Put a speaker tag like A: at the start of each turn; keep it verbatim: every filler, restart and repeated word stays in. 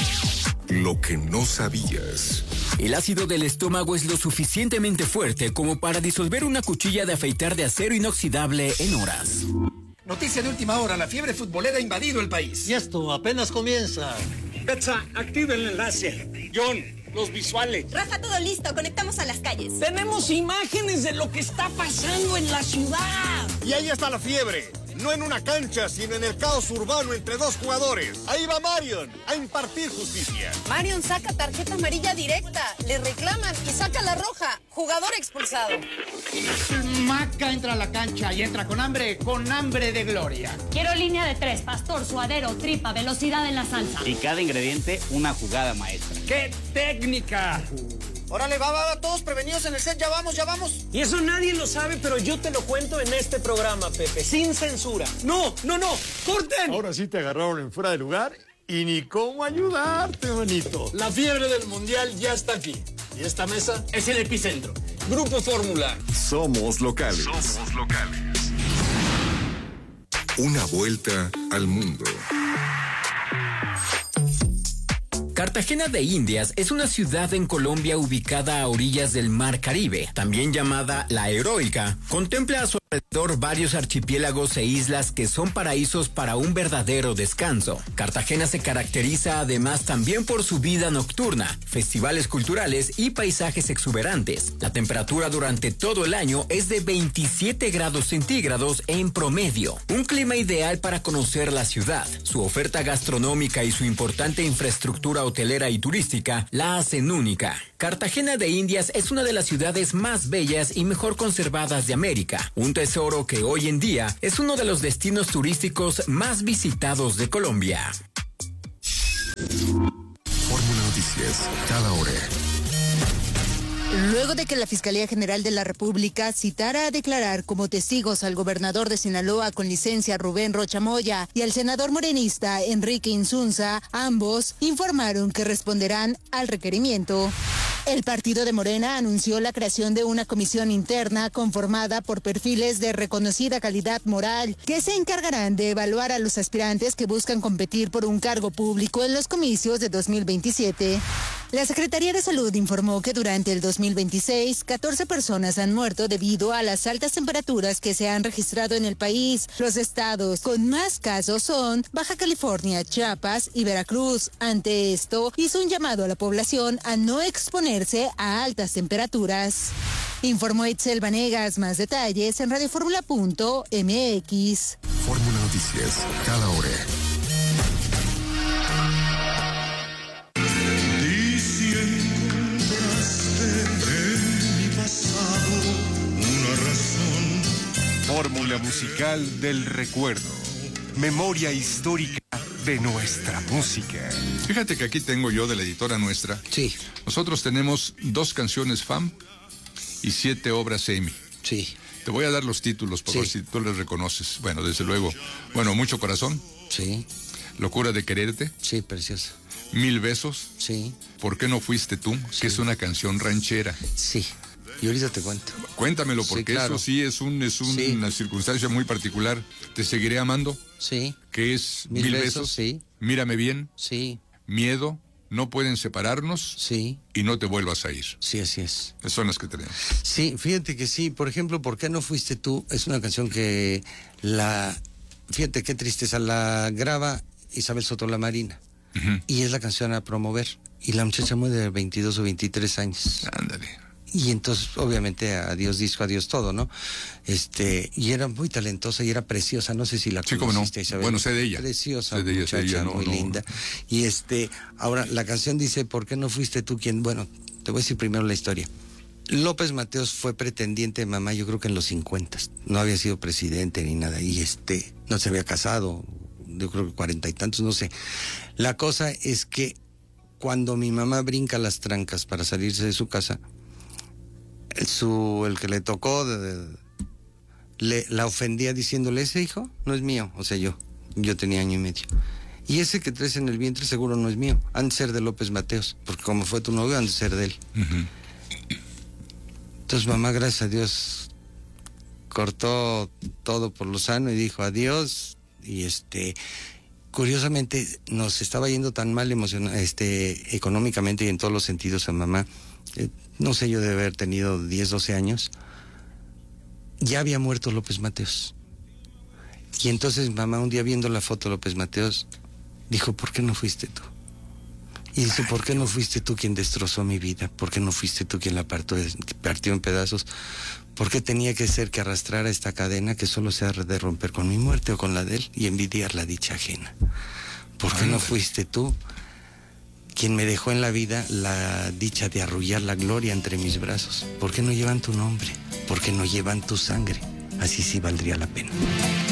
A: Lo que no sabías.
B: El ácido del estómago es lo suficientemente fuerte como para disolver una cuchilla de afeitar de acero inoxidable en horas.
C: Noticia de última hora, la fiebre futbolera ha invadido el país.
D: Y esto apenas comienza.
E: Betsa, activa el enlace. John, los visuales.
F: Rafa, todo listo, conectamos a las calles.
E: Tenemos imágenes de lo que está pasando en la ciudad.
G: Y ahí está la fiebre. No en una cancha, sino en el caos urbano entre dos jugadores. Ahí va Marion a impartir justicia.
F: Marion saca tarjeta amarilla directa, le reclaman y saca la roja. Jugador expulsado.
C: Maca entra a la cancha y entra con hambre, con hambre de gloria.
H: Quiero línea de tres, pastor, suadero, tripa, velocidad en la salsa.
I: Y cada ingrediente, una jugada maestra.
E: ¡Qué técnica!
C: Órale, va, va, va, todos prevenidos en el set, ya vamos, ya vamos.
E: Y eso nadie lo sabe, pero yo te lo cuento en este programa, Pepe, sin censura. No, no, no, corten.
G: Ahora sí te agarraron en fuera de lugar y ni cómo ayudarte, manito.
E: La fiebre del mundial ya está aquí. Y esta mesa es el epicentro. Grupo Fórmula.
A: Somos locales. Somos locales. Una vuelta al mundo.
B: Cartagena de Indias es una ciudad en Colombia ubicada a orillas del Mar Caribe, también llamada La Heroica. Contempla a su alrededor varios archipiélagos e islas que son paraísos para un verdadero descanso. Cartagena se caracteriza además también por su vida nocturna, festivales culturales y paisajes exuberantes. La temperatura durante todo el año es de veintisiete grados centígrados en promedio. Un clima ideal para conocer la ciudad. Su oferta gastronómica y su importante infraestructura hotelera y turística la hacen única. Cartagena de Indias es una de las ciudades más bellas y mejor conservadas de América, un tesoro que hoy en día es uno de los destinos turísticos más visitados de Colombia.
A: Fórmula Noticias, cada hora.
J: Luego de que la Fiscalía General de la República citara a declarar como testigos al gobernador de Sinaloa con licencia Rubén Rocha Moya y al senador morenista Enrique Insunza, ambos informaron que responderán al requerimiento. El partido de Morena anunció la creación de una comisión interna conformada por perfiles de reconocida calidad moral que se encargarán de evaluar a los aspirantes que buscan competir por un cargo público en los comicios de dos mil veintisiete. La Secretaría de Salud informó que durante el dos mil veintiséis, catorce personas han muerto debido a las altas temperaturas que se han registrado en el país. Los estados con más casos son Baja California, Chiapas y Veracruz. Ante esto, hizo un llamado a la población a no exponerse a altas temperaturas. Informó Itzel Vanegas. Más detalles en radioformula punto m x.
A: Fórmula Noticias, cada hora.
K: Fórmula musical del recuerdo. Memoria histórica de nuestra música.
L: Fíjate que aquí tengo yo de la editora nuestra.
D: Sí.
L: Nosotros tenemos dos canciones F A M y siete obras Emmy.
D: Sí.
L: Te voy a dar los títulos por
D: Sí.
L: ver si tú les reconoces. Bueno, desde luego. Bueno, Mucho Corazón.
D: Sí.
L: Locura de Quererte.
D: Sí, preciosa.
L: Mil Besos.
D: Sí.
L: ¿Por qué no fuiste tú?
D: Sí.
L: Que es una canción ranchera.
D: Sí. Y ahorita te cuento.
L: Cuéntamelo, porque
D: Sí, claro.
L: eso sí es, un, es un-
D: Sí.
L: una circunstancia muy particular. Te seguiré amando.
D: Sí.
L: Que es
D: Mil
L: Mil,
D: besos,
L: besos.
D: sí.
L: Mírame bien.
D: Sí.
L: Miedo. No pueden separarnos.
D: Sí.
L: Y no te vuelvas a ir.
D: Sí, así es.
L: Esas son las que tenemos.
D: Sí, fíjate que sí. Por ejemplo, ¿por qué no fuiste tú? Es una canción que la... Fíjate qué tristeza. La graba Isabel Soto La Marina.
L: Uh-huh.
D: Y es la canción a promover. Y la muchacha muere de veintidós o veintitrés años.
L: Ándale.
D: Y entonces, obviamente, adiós disco, adiós todo, ¿no? Este, y era muy talentosa y era preciosa, no sé si la
L: Sí, cómo no.
D: conociste, Isabel.
L: Bueno, sé de ella.
D: Preciosa,
L: Sé de ella, sé de
D: muchacha,
L: ella, no,
D: muy
L: no.
D: linda. Y este, ahora, la canción dice, ¿por qué no fuiste tú quien? Bueno, te voy a decir primero la historia. López Mateos fue pretendiente de mamá, yo creo que en los cincuentas. No había sido presidente ni nada. Y este, no se había casado, yo creo que cuarenta y tantos, no sé. La cosa es que cuando mi mamá brinca las trancas para salirse de su casa, su el que le tocó de, de, le la ofendía diciéndole, ese hijo no es mío, o sea, yo yo tenía año y medio, y ese que traes en el vientre seguro no es mío, han de ser de López Mateos, porque como fue tu novio han de ser de él. Uh-huh. Entonces mamá, gracias a Dios, cortó todo por lo sano y dijo adiós, y este curiosamente nos estaba yendo tan mal emociona, este, económicamente y en todos los sentidos a mamá. Eh, no sé, yo de haber tenido diez, doce años. Ya había muerto López Mateos. Y entonces mamá, un día viendo la foto de López Mateos, dijo, ¿por qué no fuiste tú? Y dice, ¿por qué no fuiste tú quien destrozó mi vida? ¿Por qué no fuiste tú quien la partió, partió en pedazos? ¿Por qué tenía que ser que arrastrara esta cadena que solo se ha de romper con mi muerte o con la de él y envidiar la dicha ajena? ¿Por qué no fuiste tú quien me dejó en la vida la dicha de arrullar la gloria entre mis brazos? ¿Por qué no llevan tu nombre? ¿Por qué no llevan tu sangre? Así sí valdría la pena.